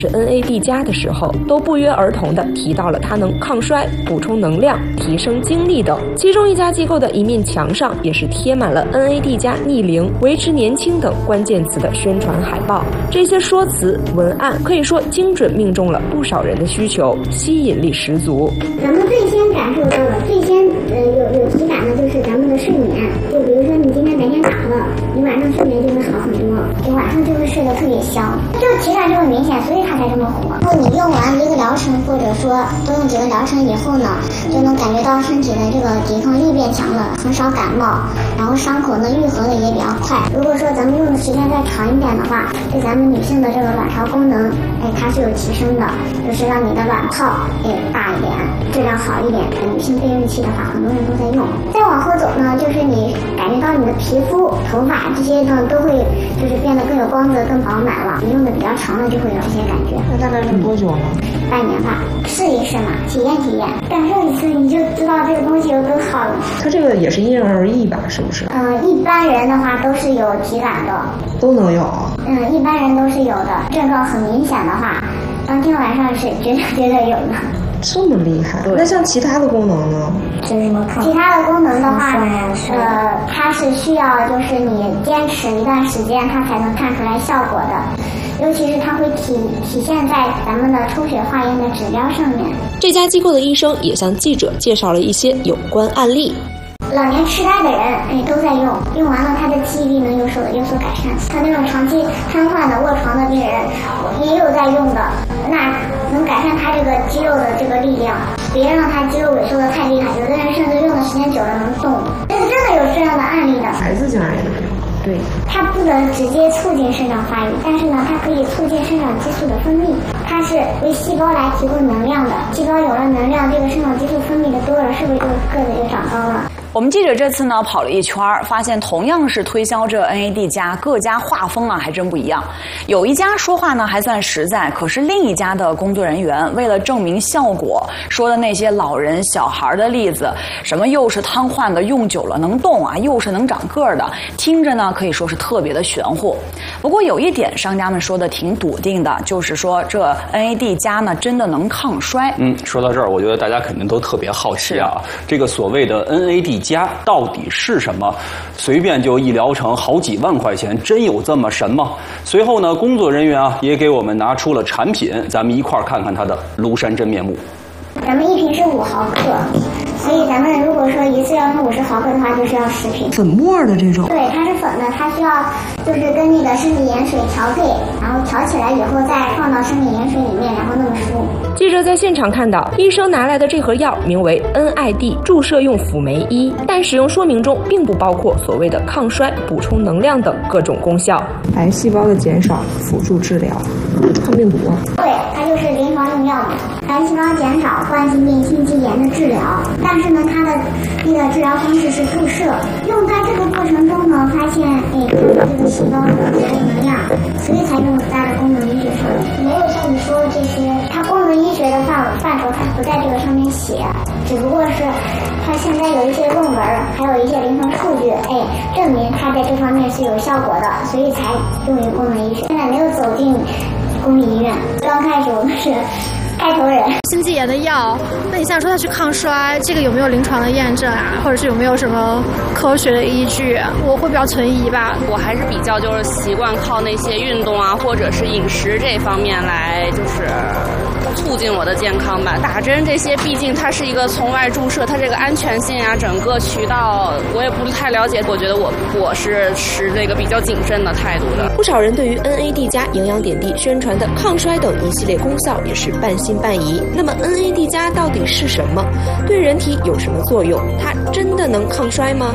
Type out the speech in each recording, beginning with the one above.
是 NAD 加的时候，都不约而同地提到了它能抗衰、补充能量、提升精力等。其中一家机构的一面墙上也是贴满了 NAD 加逆龄、维持年轻等关键词的宣传海报。这些说辞文案可以说精准命中了不少人的需求，吸引力十足。 咱们最先感受到的、最先有体感的就是咱们的睡眠。就比如说你今天白天打了，你晚上睡眠就会好很多，你晚上就会睡得特别香，就体感就很明显，所以它才这么火。然后你用完一个疗程，或者说多用几个疗程以后呢，就能感觉到身体的这个抵抗力变强了，很少感冒，然后伤口呢愈合的也比较快。如果说咱们用的时间再长一点的话，对咱们女性的这个卵巢功能，它是有提升的，就是让你的卵泡大一点，质量好一点。女性备孕期的话，很多人都在用。再往后走呢，就是你感觉到你的皮肤、头发这些呢都会就是变得更有光泽、更饱满了。你用的比较长了，就会有一些感觉。 那大概用多久呢？ 半年吧，试一试嘛，体验，感受一次，你就知道这个东西有多好了。 它这个也是因人而异吧，是不是？ 一般人的话都是有体感的， 都能有。 一般人都是有的，症状很明显的话，当天晚上是绝对有的。 这么厉害？那像其他的功能呢？ 其他的功能的话，它是需要就是你坚持一段时间，它才能看出来效果的。尤其是它会体现在咱们的抽血化验的指标上面。 这家机构的医生也向记者介绍了一些有关案例。 老年痴呆的人，都在用完了，他的记忆力能有所改善。他那种长期瘫痪的、卧床的病人，也有在用的，那能改善他这个肌肉的这个力量，别让他肌肉萎缩的太厉害。有的人甚至用的时间久了能动，这个真的有这样的案例的。 孩子家也能用。对， 它不能直接促进生长发育，但是呢，它可以促进生长激素的分泌，它是为细胞来提供能量的。细胞有了能量，这个生长激素分泌的多了，是不是就个子就长高了？ 我们记者这次呢跑了一圈，发现同样是推销这 NAD 加，各家画风啊还真不一样。有一家说话呢还算实在，可是另一家的工作人员为了证明效果，说的那些老人小孩的例子，什么又是瘫痪的用久了能动啊，又是能长个儿的，听着呢可以说是特别的玄乎。不过有一点商家们说的挺笃定的，就是说这 NAD 加呢真的能抗衰。 说到这儿，我觉得大家肯定都特别好奇啊，这个所谓的 NAD 加到底是什么？随便就一疗程好几万块钱，真有这么神吗？随后呢，工作人员啊也给我们拿出了产品，咱们一块儿看看它的庐山真面目。 咱们一瓶是5毫克，所以咱们如果说一次要用50毫克的话，就是要10瓶。 粉末的这种？ 对，它是粉的，它需要就是跟那个生理盐水调配，然后调起来以后再放到生理盐水里面，然后那么输。 记者在现场看到，医生拿来的这盒药名为 NAD 注射用辅酶1，但使用说明中并不包括所谓的抗衰、补充能量等各种功效。 癌细胞的减少，辅助治疗，抗病毒。 对，它就是临床用药嘛，癌细胞减少，冠心病、心肌炎的治疗。但是呢，它的那个治疗方式是注射。用在这个过程中呢，发现这个细胞有能量，所以才用在了功能医学上。没有像你说的这些，它功能医学的范畴它不在这个上面写，只不过是它现在有一些论文，还有一些临床数据，证明它在这方面是有效果的，所以才用于功能医学。现在没有走进公立医院，刚开始我们是开头人。 心肌炎的药，那你像说它去抗衰，这个有没有临床的验证啊？或者是有没有什么科学的依据？我会比较存疑吧。 我还是比较就是习惯靠那些运动啊，或者是饮食这方面来就是促进我的健康吧。打针这些毕竟它是一个从外注射，它这个安全性啊，整个渠道我也不太了解。我觉得我是持这个比较谨慎的态度的。 不少人对于 NAD 加营养点滴宣传的抗衰等一系列功效也是半信半疑。那么 NAD 加到底是什么？对人体有什么作用？它真的能抗衰吗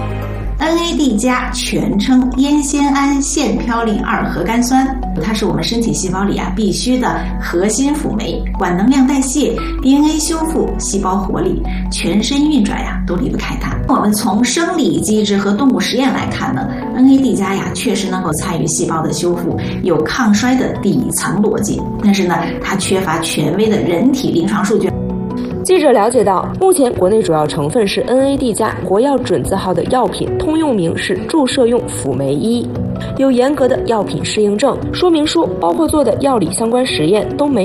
？NAD 加全称烟酰胺腺嘌呤2核苷酸，它是我们身体细胞里必须的核心辅酶，管能量代谢、DNA 修复、细胞活力、全身运转都离不开它。我们从生理机制和动物实验来看呢， NAD 加确实能够参与细胞的修复，有抗衰的底层逻辑，但是呢，它缺乏权威的人体临床数据。 记者了解到，目前国内主要成分是 NAD 加国药准字号的药品，通用名是注射用辅酶1，有严格的药品适应症，说明书包括做的药理相关实验都没